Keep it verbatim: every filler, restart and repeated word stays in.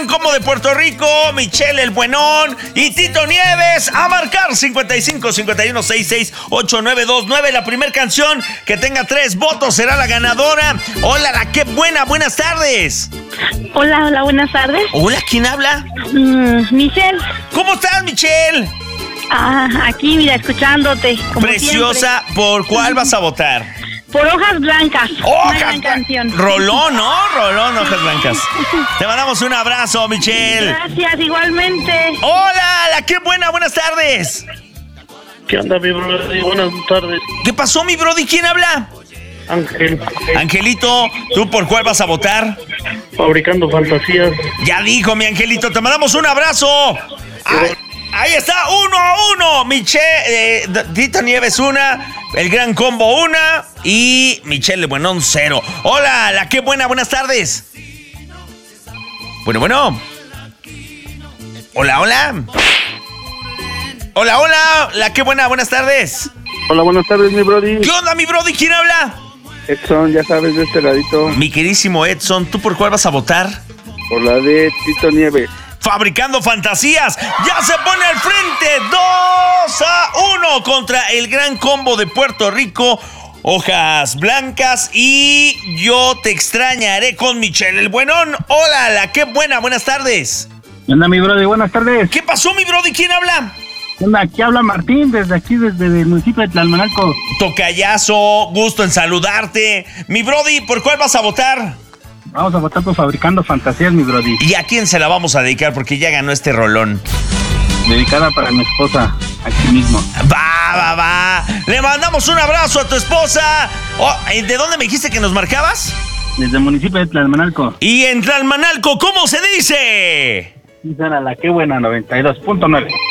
Gran Combo de Puerto Rico, Michelle el Buenón y Tito Nieves. A marcar cincuenta y cinco, cincuenta y uno, sesenta y seis, ochenta y nueve veintinueve. La primera canción que tenga tres votos será la ganadora. Hola, la qué buena, buenas tardes. Hola, hola, buenas tardes. Hola, ¿quién habla? Mm, Michelle. ¿Cómo estás, Michelle? Ah, aquí, mira, escuchándote. Como Preciosa, siempre. ¿por cuál vas a votar? Por Hojas Blancas. ¡Oh, Una gran canción. Rolón, ¿no? Rolón, Hojas Blancas. Te mandamos un abrazo, Michelle. Gracias, igualmente. Hola, la qué buena, buenas tardes. ¿Qué onda, mi brody? Buenas tardes. ¿Qué pasó, mi brody? ¿Quién habla? Ángel. Angelito, ¿tú por cuál vas a votar? Fabricando fantasías. Ya dijo, mi Angelito, te mandamos un abrazo. Ay, ahí está, uno a uno. Michelle, eh, Tito Nieves una, el Gran Combo una y Michelle Buenón cero. Hola, la qué buena, buenas tardes. Bueno, bueno. Hola, hola. Hola, hola, la qué buena, buenas tardes. Hola, buenas tardes, mi brody. ¿Qué onda, mi brody? ¿Quién habla? Edson, ya sabes, de este ladito. Mi queridísimo Edson, ¿tú por cuál vas a votar? Por la de Tito Nieves. Fabricando fantasías, ya se pone al frente dos a uno contra el Gran Combo de Puerto Rico, Hojas Blancas y Yo te extrañaré con Michelle el Buenón. Hola, la qué buena, buenas tardes. ¿Qué onda, mi brody? Buenas tardes. ¿Qué pasó, mi brody? ¿Quién habla? ¿Qué onda? Aquí habla Martín, desde aquí, desde el municipio de Tlalmanalco. Tocayazo, gusto en saludarte. Mi brody, ¿por cuál vas a votar? Vamos a votar por Fabricando Fantasías, mi brody. ¿Y a quién se la vamos a dedicar? Porque ya ganó este rolón. Dedicada para mi esposa, aquí mismo. Va, va, va. Le mandamos un abrazo a tu esposa. Oh, ¿de dónde me dijiste que nos marcabas? Desde el municipio de Tlalmanalco. Y en Tlalmanalco, ¿cómo se dice? Y será la que buena, noventa y dos punto nueve.